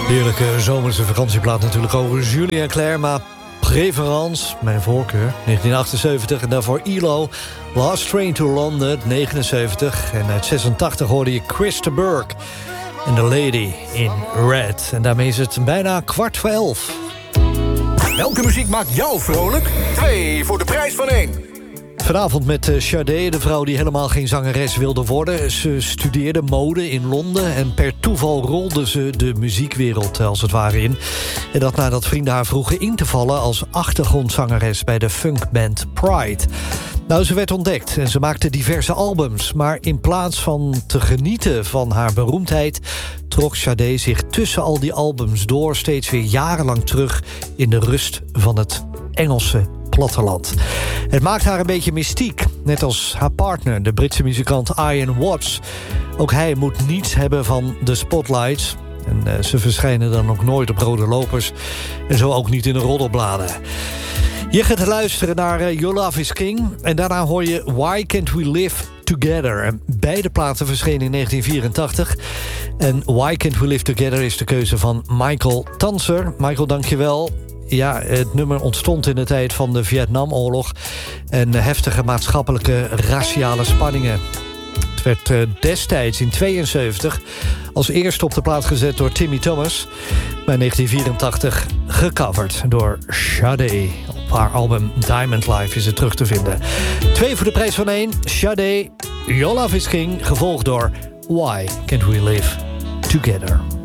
Heerlijke zomerse vakantieplaat natuurlijk over Julien Clerc, maar Préférence, mijn voorkeur, 1978. En daarvoor ELO, Last Train to London, 79. En uit 86 hoorde je Chris de Burgh en The Lady in Red. En daarmee is het bijna 11:15. Welke muziek maakt jou vrolijk? 2 voor de prijs van 1. Vanavond met Sade, de vrouw die helemaal geen zangeres wilde worden. Ze studeerde mode in Londen en per toeval rolde ze de muziekwereld als het ware in. En dat nadat vrienden haar vroegen in te vallen als achtergrondzangeres bij de funkband Pride. Nou, ze werd ontdekt en ze maakte diverse albums. Maar in plaats van te genieten van haar beroemdheid trok Sade zich tussen al die albums door steeds weer jarenlang terug in de rust van het Engelse platteland. Het maakt haar een beetje mystiek, net als haar partner, de Britse muzikant Ian Watts. Ook hij moet niets hebben van de spotlights. En ze verschijnen dan ook nooit op rode lopers. En zo ook niet in de roddelbladen. Je gaat luisteren naar Your Love is King. En daarna hoor je Why Can't We Live Together. En beide platen verschenen in 1984. En Why Can't We Live Together is de keuze van Michael Tanzer. Michael, dankjewel. Ja, het nummer ontstond in de tijd van de Vietnamoorlog en heftige maatschappelijke raciale spanningen. Het werd destijds in 1972 als eerste op de plaat gezet door Timmy Thomas, maar in 1984 gecoverd door Sade. Op haar album Diamond Life is het terug te vinden. 2 voor de prijs van 1. Sade, Your Love is King, gevolgd door Why Can't We Live Together.